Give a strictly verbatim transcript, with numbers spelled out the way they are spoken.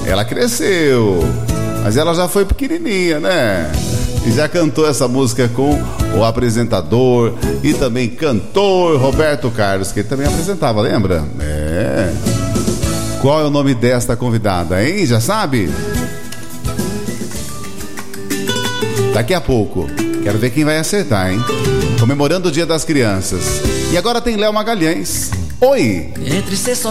Ela cresceu, mas ela já foi pequenininha, né? E já cantou essa música com o apresentador e também cantor Roberto Carlos, que ele também apresentava, lembra? É. Qual é o nome desta convidada, hein? Já sabe? Daqui a pouco. Quero ver quem vai acertar, hein? Comemorando o Dia das Crianças. E agora tem Léo Magalhães. Oi! Entre ser